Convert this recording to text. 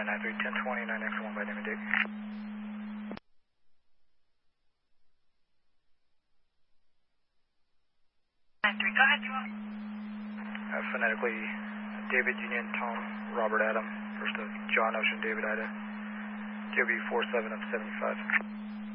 Sierra 93, 1020, 9X1 by name and date. 93, go ahead, Joel. Phonetically, David Union Tom Robert Adam, first of John Ocean David Ida, JB 47 up 75.